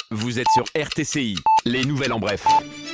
Vous êtes sur RTCI, les nouvelles en bref.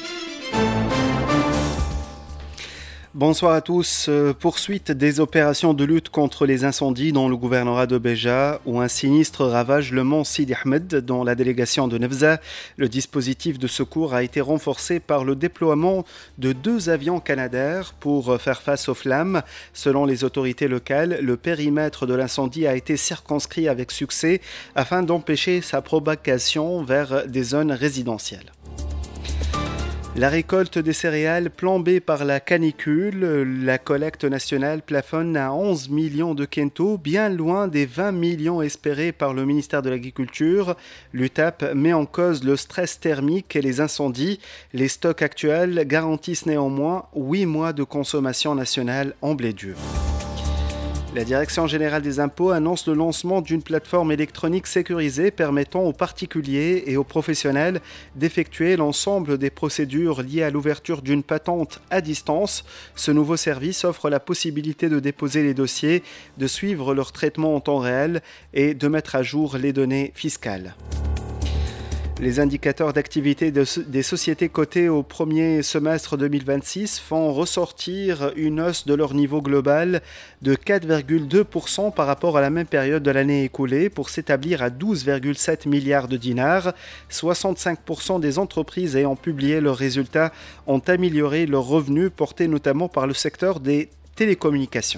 Bonsoir à tous. Poursuite des opérations de lutte contre les incendies dans le gouvernorat de Béja, où un sinistre ravage le mont Sidi Ahmed dans la délégation de Nefza. Le dispositif de secours a été renforcé par le déploiement de 2 avions Canadair pour faire face aux flammes. Selon les autorités locales, le périmètre de l'incendie a été circonscrit avec succès afin d'empêcher sa propagation vers des zones résidentielles. La récolte des céréales plombée par la canicule, la collecte nationale plafonne à 11 millions de quintaux, bien loin des 20 millions espérés par le ministère de l'Agriculture. L'UTAP met en cause le stress thermique et les incendies. Les stocks actuels garantissent néanmoins 8 mois de consommation nationale en blé dur. La Direction générale des impôts annonce le lancement d'une plateforme électronique sécurisée permettant aux particuliers et aux professionnels d'effectuer l'ensemble des procédures liées à l'ouverture d'une patente à distance. Ce nouveau service offre la possibilité de déposer les dossiers, de suivre leur traitement en temps réel et de mettre à jour les données fiscales. Les indicateurs d'activité des sociétés cotées au premier semestre 2026 font ressortir une hausse de leur niveau global de 4,2% par rapport à la même période de l'année écoulée pour s'établir à 12,7 milliards de dinars. 65% des entreprises ayant publié leurs résultats ont amélioré leurs revenus portés notamment par le secteur des télécommunications.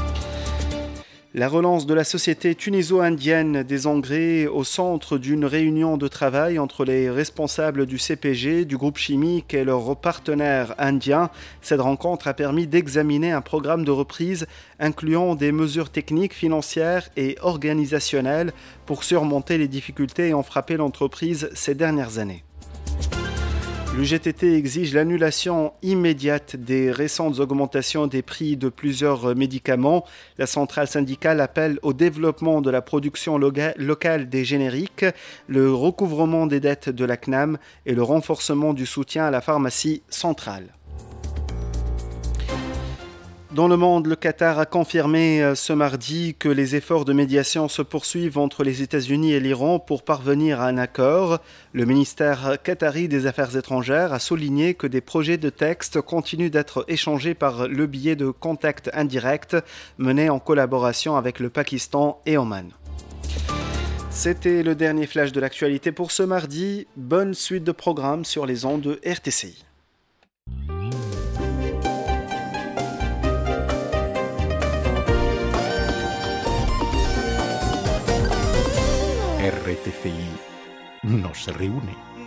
La relance de la société tuniso-indienne des engrais au centre d'une réunion de travail entre les responsables du CPG, du groupe chimique et leurs partenaires indiens. Cette rencontre a permis d'examiner un programme de reprise incluant des mesures techniques, financières et organisationnelles pour surmonter les difficultés ayant frappé l'entreprise ces dernières années. L'UGTT exige l'annulation immédiate des récentes augmentations des prix de plusieurs médicaments. La centrale syndicale appelle au développement de la production locale des génériques, le recouvrement des dettes de la CNAM et le renforcement du soutien à la pharmacie centrale. Dans le monde, le Qatar a confirmé ce mardi que les efforts de médiation se poursuivent entre les États-Unis et l'Iran pour parvenir à un accord. Le ministère qatari des Affaires étrangères a souligné que des projets de texte continuent d'être échangés par le biais de contacts indirects menés en collaboration avec le Pakistan et Oman. C'était le dernier flash de l'actualité pour ce mardi. Bonne suite de programmes sur les ondes de RTCI. RTCI nos reúne.